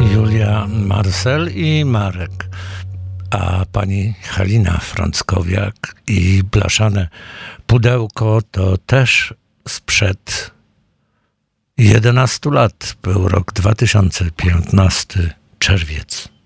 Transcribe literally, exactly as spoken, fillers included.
Julia Marcel i Marek, a pani Halina Frąckowiak i Blaszane Pudełko to też sprzed jedenastu lat. Był rok dwa tysiące piętnasty, czerwiec.